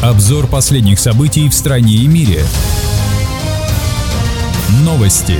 Обзор последних событий в стране и мире. Новости.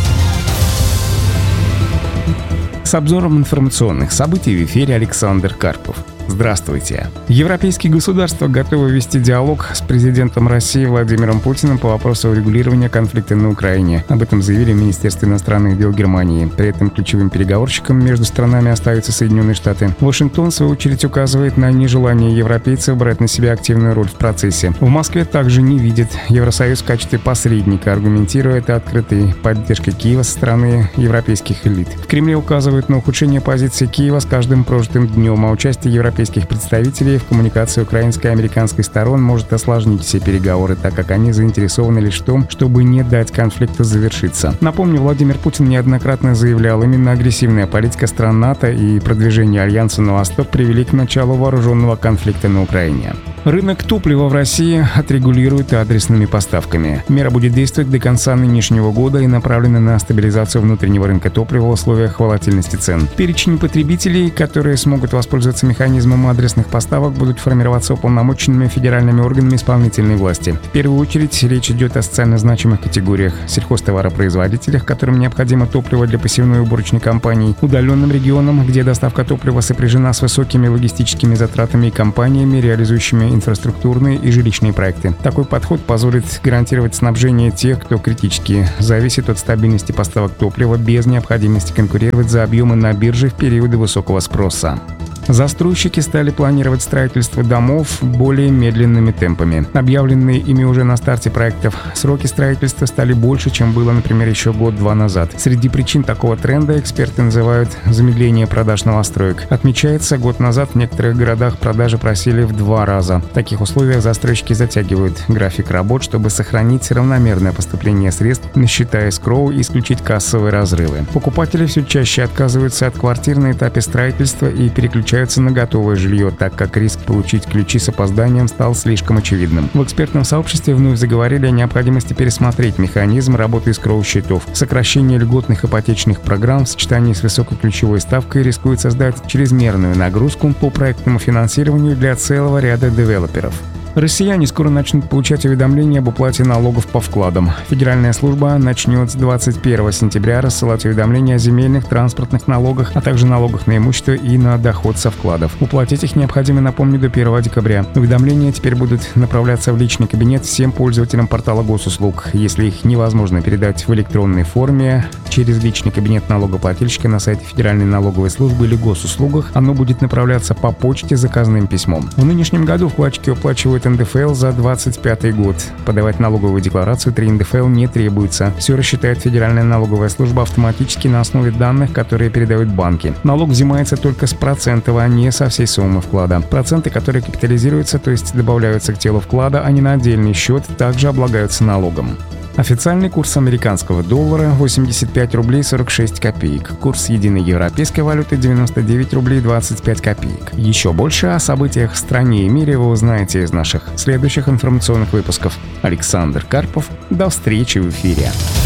С обзором информационных событий в эфире Александр Карпов. Здравствуйте. Европейские государства готовы вести диалог с президентом России Владимиром Путиным по вопросу урегулирования конфликта на Украине. Об этом заявили в Министерстве иностранных дел Германии. При этом ключевым переговорщиком между странами остаются Соединенные Штаты. Вашингтон, в свою очередь, указывает на нежелание европейцев брать на себя активную роль в процессе. В Москве также не видит Евросоюз в качестве посредника, аргументируя это открытой поддержкой Киева со стороны европейских элит. В Кремле указывают на ухудшение позиции Киева с каждым прожитым днем, а участие европейских представителей в коммуникации украинской и американской сторон может осложнить все переговоры, так как они заинтересованы лишь в том, чтобы не дать конфликту завершиться. Напомню, Владимир Путин неоднократно заявлял, именно агрессивная политика стран НАТО и продвижение Альянса на восток привели к началу вооруженного конфликта на Украине. Рынок топлива в России отрегулируют адресными поставками. Мера будет действовать до конца нынешнего года и направлена на стабилизацию внутреннего рынка топлива в условиях волатильности цен. Перечень потребителей, которые смогут воспользоваться механизмом адресных поставок, будут формироваться уполномоченными федеральными органами исполнительной власти. В первую очередь речь идет о социально значимых категориях: сельхозтоваропроизводителях, которым необходимо топливо для посевной и уборочной кампании, удаленным регионам, где доставка топлива сопряжена с высокими логистическими затратами, и компаниями, реализующими инфраструктурные и жилищные проекты. Такой подход позволит гарантировать снабжение тех, кто критически зависит от стабильности поставок топлива без необходимости конкурировать за объемы на бирже в периоды высокого спроса. Застройщики стали планировать строительство домов более медленными темпами. Объявленные ими уже на старте проектов сроки строительства стали больше, чем было, например, еще год-два назад. Среди причин такого тренда эксперты называют замедление продаж новостроек. Отмечается, год назад в некоторых городах продажи просели в 2 раза. В таких условиях застройщики затягивают график работ, чтобы сохранить равномерное поступление средств на счета эскроу и исключить кассовые разрывы. Покупатели все чаще отказываются от квартир на этапе строительства и переключаются на готовое жилье, так как риск получить ключи с опозданием стал слишком очевидным. В экспертном сообществе вновь заговорили о необходимости пересмотреть механизм работы эскроу-счетов. Сокращение льготных ипотечных программ в сочетании с высокой ключевой ставкой рискует создать чрезмерную нагрузку по проектному финансированию для целого ряда девелоперов. Россияне скоро начнут получать уведомления об уплате налогов по вкладам. Федеральная служба начнет с 21 сентября рассылать уведомления о земельных, транспортных налогах, а также налогах на имущество и на доход со вкладов. Уплатить их необходимо, напомню, до 1 декабря. Уведомления теперь будут направляться в личный кабинет всем пользователям портала госуслуг. Если их невозможно передать в электронной форме через личный кабинет налогоплательщика на сайте Федеральной налоговой службы или госуслугах, оно будет направляться по почте заказным письмом. В нынешнем году вкладчики уплачивают НДФЛ за 2025 год. Подавать налоговую декларацию 3 НДФЛ не требуется. Все рассчитает Федеральная налоговая служба автоматически на основе данных, которые передают банки. Налог взимается только с процентов, а не со всей суммы вклада. Проценты, которые капитализируются, то есть добавляются к телу вклада, а не на отдельный счет, также облагаются налогом. Официальный курс американского доллара – 85 рублей 46 копеек. Курс единой европейской валюты – 99 рублей 25 копеек. Еще больше о событиях в стране и мире вы узнаете из наших следующих информационных выпусков. Александр Карпов. До встречи в эфире.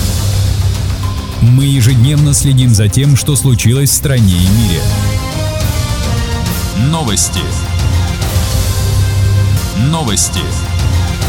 Мы ежедневно следим за тем, что случилось в стране и мире. Новости.